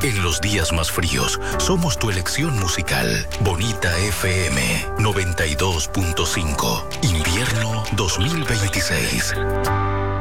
En los días más fríos, somos tu elección musical. Bonita FM 92.5. Invierno 2026.